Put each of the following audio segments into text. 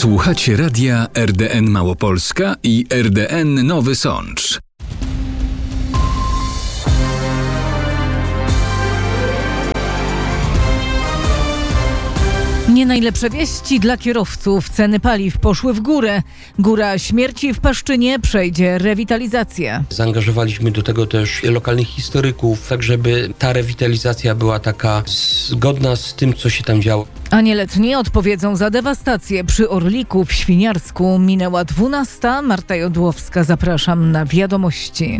Słuchacie radia RDN Małopolska i RDN Nowy Sącz. Nie najlepsze wieści dla kierowców. Ceny paliw poszły w górę. Góra śmierci w Paszczynie przejdzie rewitalizację. Zaangażowaliśmy do tego też lokalnych historyków, tak żeby ta rewitalizacja była taka zgodna z tym, co się tam działo. A nieletni odpowiedzą za dewastację przy Orliku w Świniarsku. Minęła 12. Marta Jodłowska. Zapraszam na wiadomości.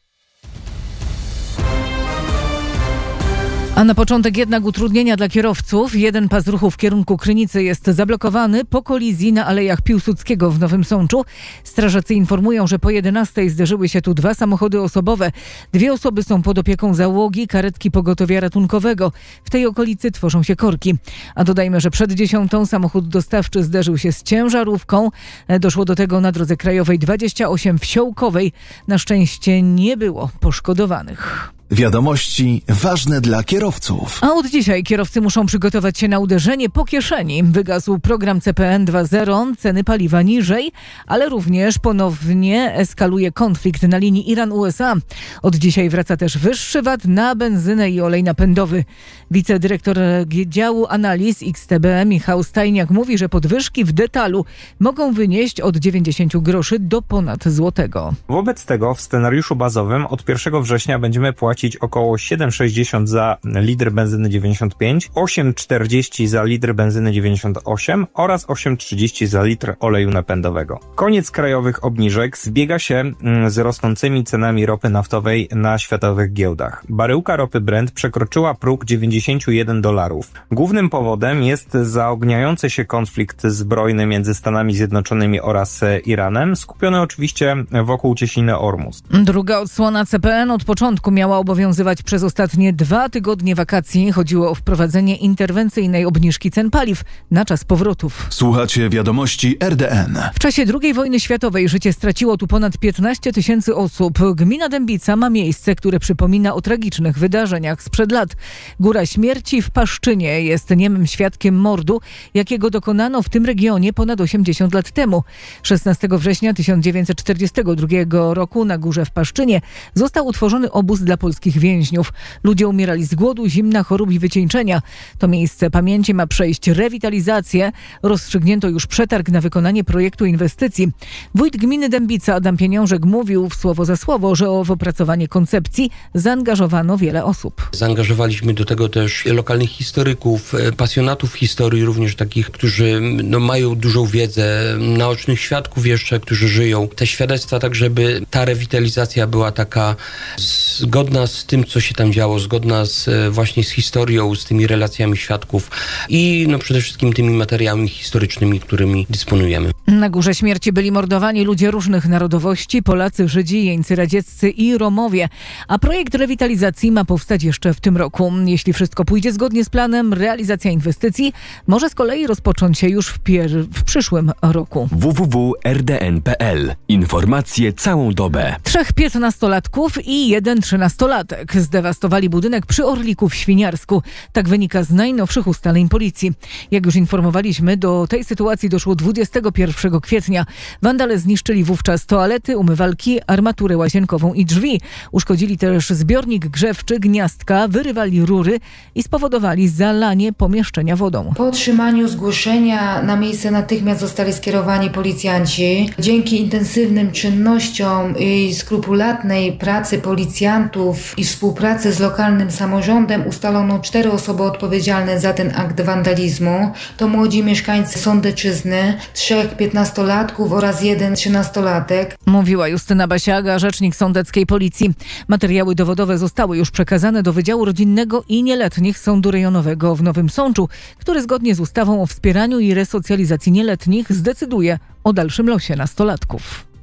A na początek jednak utrudnienia dla kierowców. Jeden pas ruchu w kierunku Krynicy jest zablokowany po kolizji na Alejach Piłsudskiego w Nowym Sączu. Strażacy informują, że po 11 zderzyły się tu 2 samochody osobowe. 2 osoby są pod opieką załogi karetki pogotowia ratunkowego. W tej okolicy tworzą się korki. A dodajmy, że przed 10 samochód dostawczy zderzył się z ciężarówką. Doszło do tego na drodze krajowej 28 w Siołkowej. Na szczęście nie było poszkodowanych. Wiadomości ważne dla kierowców. A od dzisiaj kierowcy muszą przygotować się na uderzenie po kieszeni. Wygasł program CPN 2.0, ceny paliwa niżej, ale również ponownie eskaluje konflikt na linii Iran-USA. Od dzisiaj wraca też wyższy VAT na benzynę i olej napędowy. Wicedyrektor działu analiz XTB Michał Stajniak mówi, że podwyżki w detalu mogą wynieść od 90 groszy do ponad złotego. Wobec tego w scenariuszu bazowym od 1 września będziemy płacić około 7,60 za litr benzyny 95, 8,40 za litr benzyny 98 oraz 8,30 za litr oleju napędowego. Koniec krajowych obniżek zbiega się z rosnącymi cenami ropy naftowej na światowych giełdach. Baryłka ropy Brent przekroczyła próg $91. Głównym powodem jest zaogniający się konflikt zbrojny między Stanami Zjednoczonymi oraz Iranem, skupiony oczywiście wokół cieśniny Ormus. Druga odsłona CPN od początku miała obowiązywać przez ostatnie 2 tygodnie wakacji. Chodziło o wprowadzenie interwencyjnej obniżki cen paliw na czas powrotów. Słuchacie wiadomości RDN. W czasie II wojny światowej życie straciło tu ponad 15 000 osób. Gmina Dębica ma miejsce, które przypomina o tragicznych wydarzeniach sprzed lat. Góra śmierci w Paszczynie jest niemym świadkiem mordu, jakiego dokonano w tym regionie ponad 80 lat temu. 16 września 1942 roku na górze w Paszczynie został utworzony obóz dla polskich więźniów. Ludzie umierali z głodu, zimna, chorób i wycieńczenia. To miejsce pamięci ma przejść rewitalizację. Rozstrzygnięto już przetarg na wykonanie projektu inwestycji. Wójt gminy Dębica Adam Pieniążek mówił słowo za słowo, że w opracowanie koncepcji zaangażowano wiele osób. Zaangażowaliśmy do tego też lokalnych historyków, pasjonatów historii, również takich, którzy mają dużą wiedzę, naocznych świadków jeszcze, którzy żyją. Te świadectwa tak, żeby ta rewitalizacja była taka zgodna z tym, co się tam działo, zgodna właśnie z historią, z tymi relacjami świadków i przede wszystkim tymi materiałami historycznymi, którymi dysponujemy. Na Górze Śmierci byli mordowani ludzie różnych narodowości, Polacy, Żydzi, jeńcy radzieccy i Romowie. A projekt rewitalizacji ma powstać jeszcze w tym roku. Jeśli wszystko pójdzie zgodnie z planem, realizacja inwestycji może z kolei rozpocząć się już w przyszłym roku. www.rdn.pl. Informacje całą dobę. 3 15-latków i 1 13-latek zdewastowali budynek przy Orliku w Świniarsku. Tak wynika z najnowszych ustaleń policji. Jak już informowaliśmy, do tej sytuacji doszło 21 kwietnia. Wandale zniszczyli wówczas toalety, umywalki, armaturę łazienkową i drzwi. Uszkodzili też zbiornik grzewczy, gniazdka, wyrywali rury i spowodowali zalanie pomieszczenia wodą. Po otrzymaniu zgłoszenia na miejsce natychmiast zostali skierowani policjanci. Dzięki intensywnym czynnościom i skrupulatnej pracy policjantów i współpracy z lokalnym samorządem ustalono 4 osoby odpowiedzialne za ten akt wandalizmu. To młodzi mieszkańcy Sądeczyzny, 3 15-latków oraz 1 13-latek. Mówiła Justyna Basiaga, rzecznik sądeckiej policji. Materiały dowodowe zostały już przekazane do Wydziału Rodzinnego i Nieletnich Sądu Rejonowego w Nowym Sączu, który zgodnie z ustawą o wspieraniu i resocjalizacji nieletnich zdecyduje o dalszym losie nastolatków.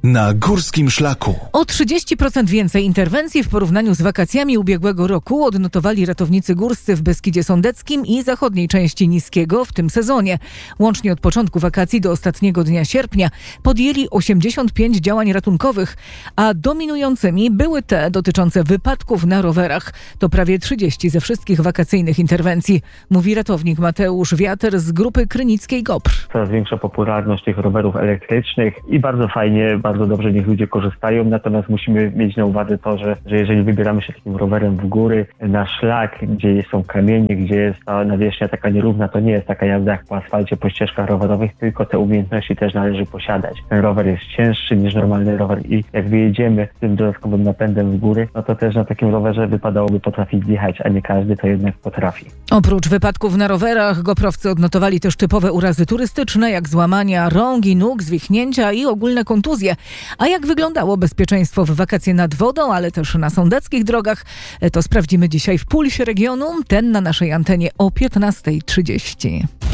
na Górskim Szlaku. O 30% więcej interwencji w porównaniu z wakacjami ubiegłego roku odnotowali ratownicy górscy w Beskidzie Sądeckim i zachodniej części Niskiego w tym sezonie. Łącznie od początku wakacji do ostatniego dnia sierpnia podjęli 85 działań ratunkowych, a dominującymi były te dotyczące wypadków na rowerach. To prawie 30 ze wszystkich wakacyjnych interwencji, mówi ratownik Mateusz Wiater z grupy krynickiej GOPR. Coraz większa popularność tych rowerów elektrycznych i bardzo fajnie, bardzo dobrze niech ludzie korzystają, natomiast musimy mieć na uwadze to, że jeżeli wybieramy się takim rowerem w góry, na szlak, gdzie są kamienie, gdzie jest ta nawierzchnia taka nierówna, to nie jest taka jazda jak po asfalcie, po ścieżkach rowerowych, tylko te umiejętności też należy posiadać. Ten rower jest cięższy niż normalny rower i jak wyjedziemy tym dodatkowym napędem w góry, no to też na takim rowerze wypadałoby potrafić zjechać, a nie każdy to jednak potrafi. Oprócz wypadków na rowerach, goprowcy odnotowali też typowe urazy turystyczne, jak złamania rąk i nóg, zwichnięcia i ogólne kontuzje. A jak wyglądało bezpieczeństwo w wakacje nad wodą, ale też na sądeckich drogach, to sprawdzimy dzisiaj w Pulsie Regionu, ten na naszej antenie o 15:30.